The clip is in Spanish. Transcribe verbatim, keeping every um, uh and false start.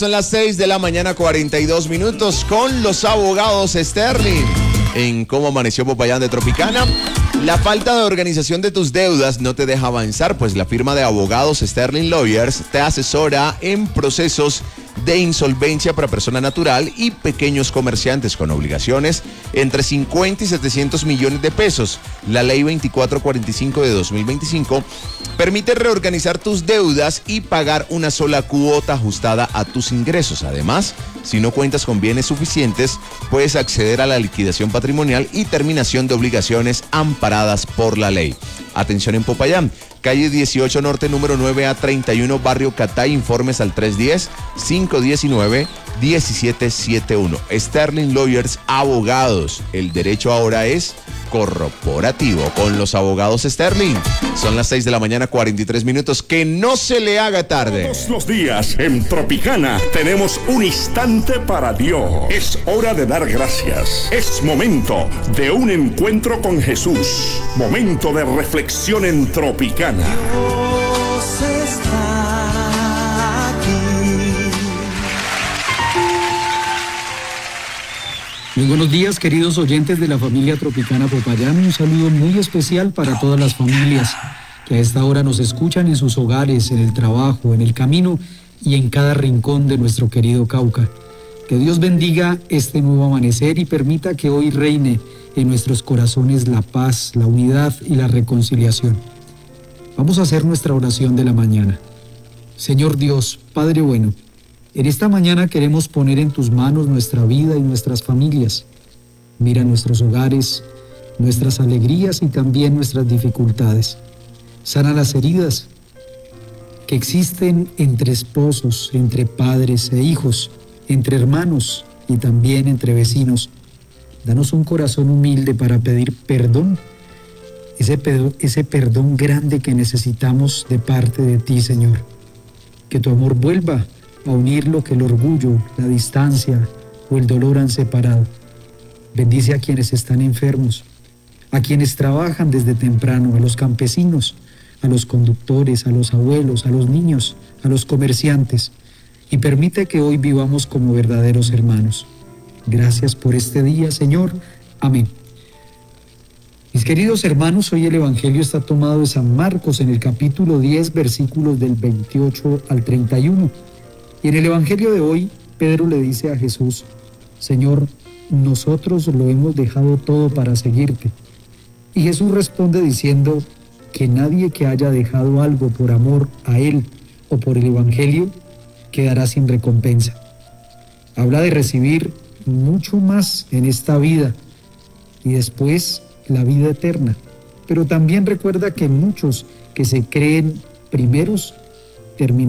Son las seis de la mañana, cuarenta y dos minutos, con los abogados Sterling. En Cómo Amaneció Popayán de Tropicana. La falta de organización de tus deudas no te deja avanzar, pues la firma de abogados Sterling Lawyers te asesora en procesos de insolvencia para persona natural y pequeños comerciantes con obligaciones entre cincuenta y setecientos millones de pesos. La ley veinticuatro cuarenta y cinco de dos mil veinticinco permite reorganizar tus deudas y pagar una sola cuota ajustada a tus ingresos. Además, si no cuentas con bienes suficientes, puedes acceder a la liquidación patrimonial y terminación de obligaciones amparadas por la ley. Atención en Popayán, calle dieciocho Norte, número nueve A treinta y uno, barrio Catay. Informes al tres uno cero, cinco uno nueve, uno siete siete uno. Sterling Lawyers, abogados. El derecho ahora es corporativo con los abogados Sterling. Son las seis de la mañana, cuarenta y tres minutos. Que no se le haga tarde. Todos los días en Tropicana tenemos un instante para Dios. Es hora de dar gracias. Es momento de un encuentro con Jesús. Momento de reflexión en Tropicana. Dios está aquí. Muy buenos días, queridos oyentes de la familia Tropicana Popayán. Un saludo muy especial para todas las familias que a esta hora nos escuchan en sus hogares, en el trabajo, en el camino y en cada rincón de nuestro querido Cauca. Que Dios bendiga este nuevo amanecer y permita que hoy reine en nuestros corazones la paz, la unidad y la reconciliación. Vamos a hacer nuestra oración de la mañana. Señor Dios, Padre bueno, en esta mañana queremos poner en tus manos nuestra vida y nuestras familias. Mira nuestros hogares, nuestras alegrías y también nuestras dificultades. Sana las heridas que existen entre esposos, entre padres e hijos, entre hermanos y también entre vecinos. Danos un corazón humilde para pedir perdón, ese, perdón, ese perdón grande que necesitamos de parte de ti, Señor. Que tu amor vuelva a unir lo que el orgullo, la distancia o el dolor han separado. Bendice a quienes están enfermos, a quienes trabajan desde temprano, a los campesinos, a los conductores, a los abuelos, a los niños, a los comerciantes, y permite que hoy vivamos como verdaderos hermanos. Gracias por este día, Señor. Amén. Mis queridos hermanos, hoy el Evangelio está tomado de San Marcos en el capítulo diez, versículos del veintiocho al treinta y uno. Y en el Evangelio de hoy, Pedro le dice a Jesús: Señor, nosotros lo hemos dejado todo para seguirte. Y Jesús responde diciendo que nadie que haya dejado algo por amor a Él o por el Evangelio quedará sin recompensa. Habla de recibir mucho más en esta vida y después la vida eterna. Pero también recuerda que muchos que se creen primeros terminan